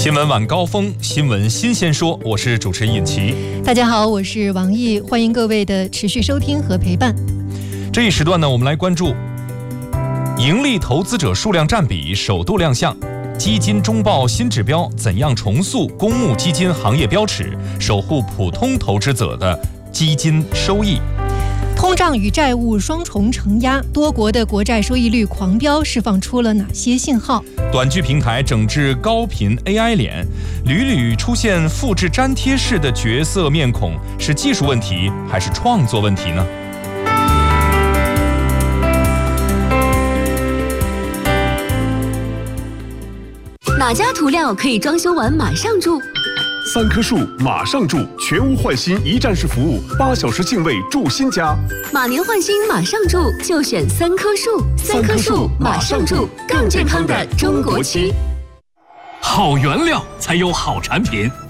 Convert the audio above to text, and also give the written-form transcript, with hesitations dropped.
新闻晚高峰，新闻新鲜说，我是主持人尹奇。 大家好，我是王毅，欢迎各位的持续收听和陪伴。 这一时段呢，我们来关注盈利投资者数量占比首度亮相，基金中报新指标怎样重塑公募基金行业标尺，守护普通投资者的基金收益。 通胀与债务双重承压，多国的国债收益率狂飙，释放出了哪些信号？ 短剧平台整治高频 AI 脸，屡屡出现复制粘贴式的角色面孔，是技术问题还是创作问题呢？ 哪家涂料可以装修完马上住 ？3棵树马上住，全屋换新一站式服务，8小时净位住新家。 马年换新马上住，就选3棵树。3棵树马上住，更健康的中国区。 好原料才有好产品，